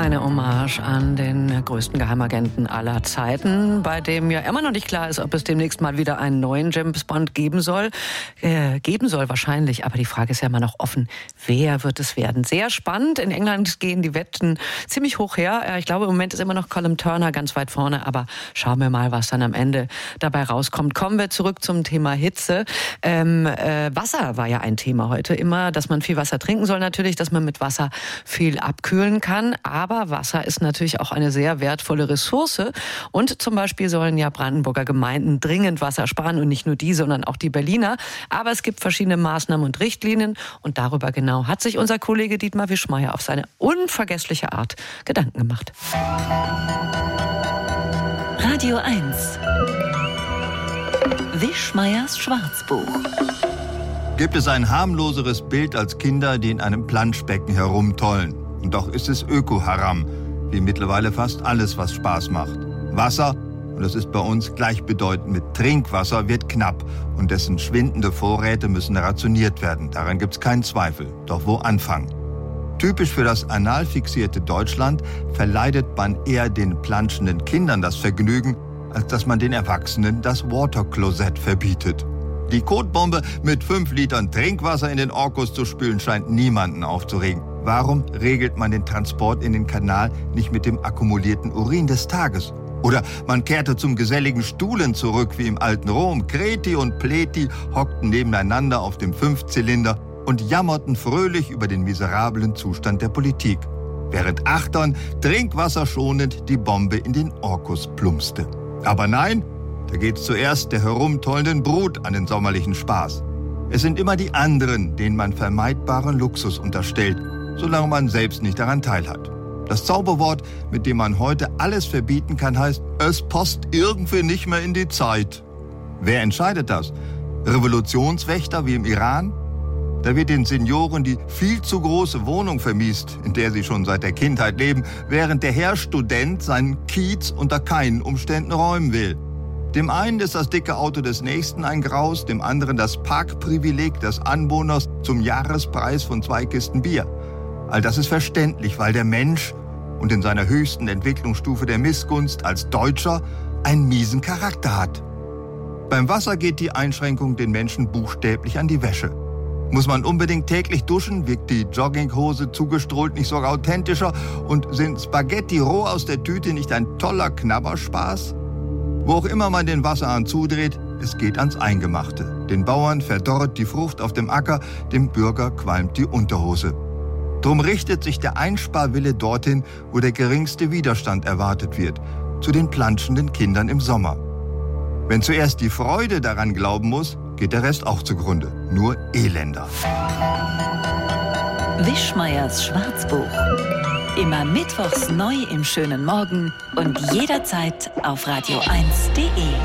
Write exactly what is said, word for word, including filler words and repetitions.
Eine Hommage an den größten Geheimagenten aller Zeiten, bei dem ja immer noch nicht klar ist, ob es demnächst mal wieder einen neuen James Bond geben soll. Äh, geben soll wahrscheinlich, aber die Frage ist ja immer noch offen, wer wird es werden? Sehr spannend. In England gehen die Wetten ziemlich hoch her. Ich glaube, im Moment ist immer noch Colin Turner ganz weit vorne, aber schauen wir mal, was dann am Ende dabei rauskommt. Kommen wir zurück zum Thema Hitze. Ähm, äh, Wasser war ja ein Thema heute immer, dass man viel Wasser trinken soll natürlich, dass man mit Wasser viel abkühlen kann. Aber Wasser ist natürlich auch eine sehr wertvolle Ressource. Und zum Beispiel sollen ja Brandenburger Gemeinden dringend Wasser sparen und nicht nur die, sondern auch die Berliner. Aber es gibt verschiedene Maßnahmen und Richtlinien. Und darüber genau hat sich unser Kollege Dietmar Wischmeyer auf seine unvergessliche Art Gedanken gemacht. Radio eins. Wischmeyers Schwarzbuch. Gibt es ein harmloseres Bild als Kinder, die in einem Planschbecken herumtollen? Und doch ist es Öko-Haram, wie mittlerweile fast alles, was Spaß macht. Wasser, und das ist bei uns gleichbedeutend mit Trinkwasser, wird knapp und dessen schwindende Vorräte müssen rationiert werden. Daran gibt's keinen Zweifel. Doch wo anfangen? Typisch für das anal fixierte Deutschland verleidet man eher den planschenden Kindern das Vergnügen, als dass man den Erwachsenen das Waterklosett verbietet. Die Kotbombe mit fünf Litern Trinkwasser in den Orkus zu spülen scheint niemanden aufzuregen. Warum regelt man den Transport in den Kanal nicht mit dem akkumulierten Urin des Tages? Oder man kehrte zum geselligen Stuhlen zurück wie im alten Rom. Kreti und Pleti hockten nebeneinander auf dem Fünfzylinder und jammerten fröhlich über den miserablen Zustand der Politik, während Achtern trinkwasserschonend die Bombe in den Orkus plumpste. Aber nein, da geht's zuerst der herumtollenden Brut an den sommerlichen Spaß. Es sind immer die anderen, denen man vermeidbaren Luxus unterstellt, solange man selbst nicht daran teilhat. Das Zauberwort, mit dem man heute alles verbieten kann, heißt, es passt irgendwie nicht mehr in die Zeit. Wer entscheidet das? Revolutionswächter wie im Iran? Da wird den Senioren die viel zu große Wohnung vermiest, in der sie schon seit der Kindheit leben, während der Herr-Student seinen Kiez unter keinen Umständen räumen will. Dem einen ist das dicke Auto des Nächsten ein Graus, dem anderen das Parkprivileg des Anwohners zum Jahrespreis von zwei Kisten Bier. All das ist verständlich, weil der Mensch und in seiner höchsten Entwicklungsstufe der Missgunst als Deutscher einen miesen Charakter hat. Beim Wasser geht die Einschränkung den Menschen buchstäblich an die Wäsche. Muss man unbedingt täglich duschen, wirkt die Jogginghose zugestrahlt nicht sogar authentischer und sind Spaghetti roh aus der Tüte nicht ein toller Knabberspaß? Wo auch immer man den Wasserhahn zudreht, es geht ans Eingemachte. Den Bauern verdorrt die Frucht auf dem Acker, dem Bürger qualmt die Unterhose. Drum richtet sich der Einsparwille dorthin, wo der geringste Widerstand erwartet wird, zu den planschenden Kindern im Sommer. Wenn zuerst die Freude daran glauben muss, geht der Rest auch zugrunde. Nur elender. Wischmeyers Schwarzbuch. Immer mittwochs neu im schönen Morgen und jederzeit auf radio eins punkt de.